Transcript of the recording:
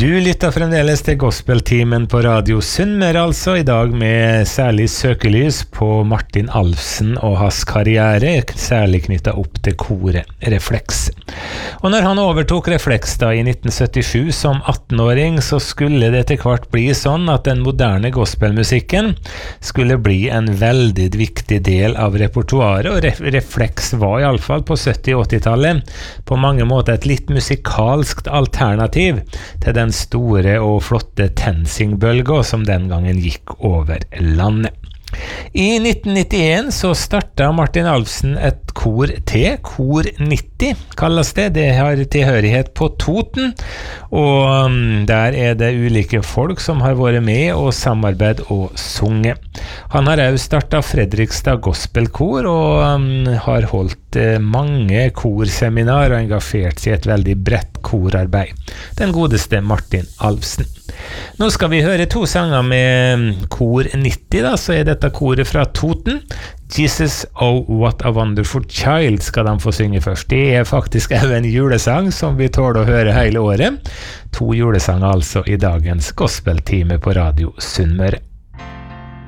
Du lytter fremdeles til Gospeltimen på Radio Sunnmøre, altså i dag med særlig søkelys på Martin Alfsen og hans karriere, særlig knyttet opp til koret Reflex. Og når han overtok Reflex da i 1977 som 18-åring, så skulle det til hvert bli sånn at den moderne gospelmusikken skulle bli en veldig viktig del av repertoaret, og Reflex var i alle fall på 70-80-tallet på mange måter et litt musikalskt alternativ til den store og flotte TenSing-bølga som den gangen gikk over landet. I 1991 så startet Martin Alfsen et kor til, Kor 90 kalles det. Det har tilhørighet på Toten, og der er det ulike folk som har vært med og samarbeid og sunget. Han har også startet Fredrikstad Gospelkor og har holdt mange korseminar og engasjert seg i et veldig bredt korarbeid. Den godeste Martin Alfsen. Nå skal vi høre to sanger med Kor 90 da, så er dette koret fra Toten. Jesus, oh what a wonderful child skal de få synge først. Det er faktisk også en julesang som vi tåler å høre hele året. 2 julesanger altså i dagens gospeltime på Radio Sunnmøre.